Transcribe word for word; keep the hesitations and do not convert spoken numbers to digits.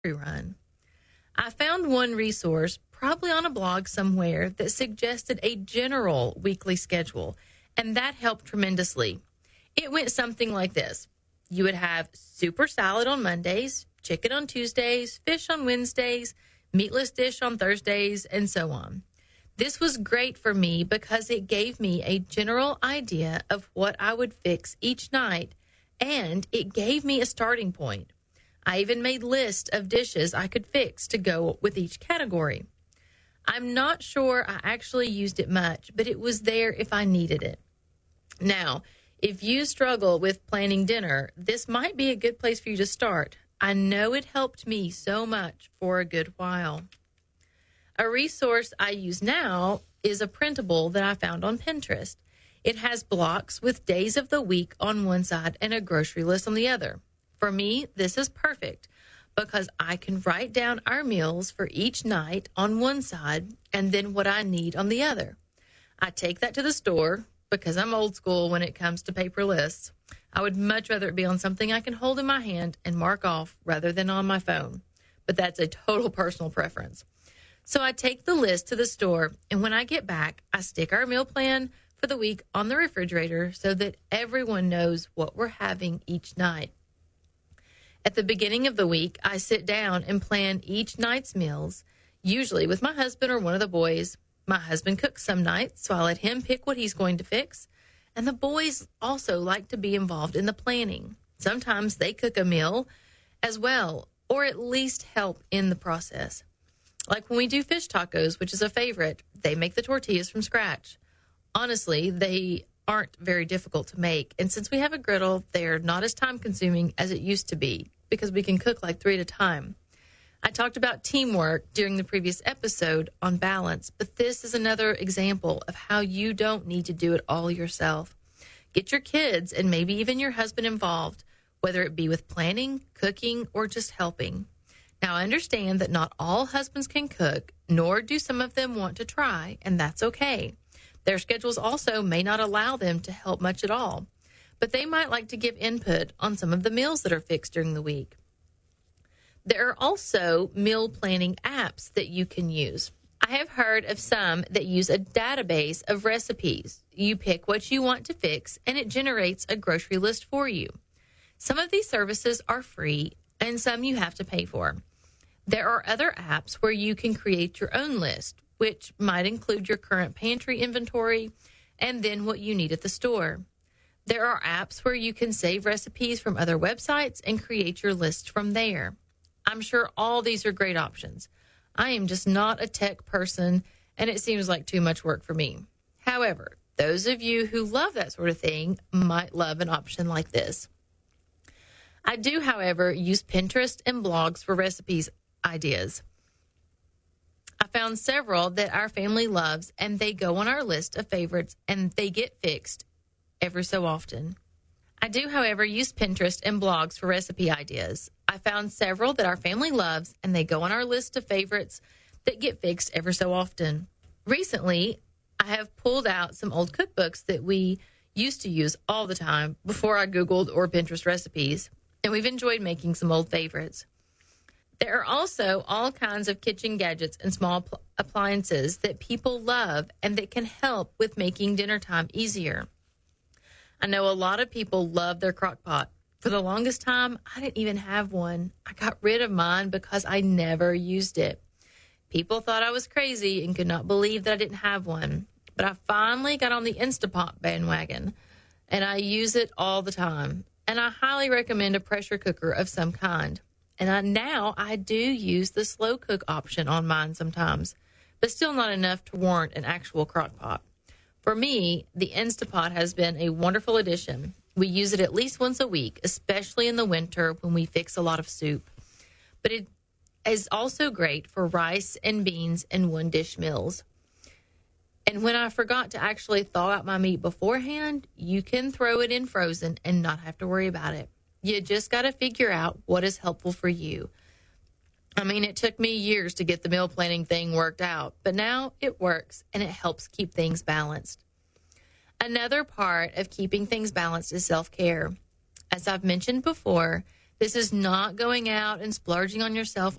run. I found one resource, probably on a blog somewhere, that suggested a general weekly schedule, and that helped tremendously. It went something like this. You would have super salad on Mondays, chicken on Tuesdays, fish on Wednesdays, meatless dish on Thursdays, and so on. This was great for me because it gave me a general idea of what I would fix each night, and it gave me a starting point. I even made lists of dishes I could fix to go with each category. I'm not sure I actually used it much, but it was there if I needed it. Now, if you struggle with planning dinner, this might be a good place for you to start. I know it helped me so much for a good while. A resource I use now is a printable that I found on Pinterest. It has blocks with days of the week on one side and a grocery list on the other. For me, this is perfect because I can write down our meals for each night on one side and then what I need on the other. I take that to the store because I'm old school when it comes to paper lists. I would much rather it be on something I can hold in my hand and mark off rather than on my phone. But that's a total personal preference. So I take the list to the store, and when I get back, I stick our meal plan for the week on the refrigerator so that everyone knows what we're having each night. At the beginning of the week, I sit down and plan each night's meals, usually with my husband or one of the boys. My husband cooks some nights, so I let him pick what he's going to fix. And the boys also like to be involved in the planning. Sometimes they cook a meal as well, or at least help in the process. Like when we do fish tacos, which is a favorite, they make the tortillas from scratch. Honestly, they aren't very difficult to make. And since we have a griddle, they're not as time-consuming as it used to be because we can cook like three at a time. I talked about teamwork during the previous episode on balance, but this is another example of how you don't need to do it all yourself. Get your kids and maybe even your husband involved, whether it be with planning, cooking, or just helping. Now, I understand that not all husbands can cook, nor do some of them want to try, and that's okay. Their schedules also may not allow them to help much at all, but they might like to give input on some of the meals that are fixed during the week. There are also meal planning apps that you can use. I have heard of some that use a database of recipes. You pick what you want to fix, and it generates a grocery list for you. Some of these services are free, and some you have to pay for. There are other apps where you can create your own list, which might include your current pantry inventory and then what you need at the store. There are apps where you can save recipes from other websites and create your list from there. I'm sure all these are great options. I am just not a tech person, and it seems like too much work for me. However, those of you who love that sort of thing might love an option like this. I do, however, use Pinterest and blogs for recipes ideas. I found several that our family loves, and they go on our list of favorites, and they get fixed every so often. I do, however, use Pinterest and blogs for recipe ideas. I found several that our family loves, and they go on our list of favorites that get fixed ever so often. Recently, I have pulled out some old cookbooks that we used to use all the time before I Googled or Pinterest recipes, and we've enjoyed making some old favorites. There are also all kinds of kitchen gadgets and small pl- appliances that people love and that can help with making dinner time easier. I know a lot of people love their crock pot. For the longest time, I didn't even have one. I got rid of mine because I never used it. People thought I was crazy and could not believe that I didn't have one. But I finally got on the Instapot bandwagon, and I use it all the time. And I highly recommend a pressure cooker of some kind. And I, now I do use the slow cook option on mine sometimes, but still not enough to warrant an actual crock pot. For me, the Instapot has been a wonderful addition. We use it at least once a week, especially in the winter when we fix a lot of soup. But it is also great for rice and beans and one-dish meals. And when I forgot to actually thaw out my meat beforehand, you can throw it in frozen and not have to worry about it. You just got to figure out what is helpful for you. I mean, it took me years to get the meal planning thing worked out, but now it works and it helps keep things balanced. Another part of keeping things balanced is self-care. As I've mentioned before, This is not going out and splurging on yourself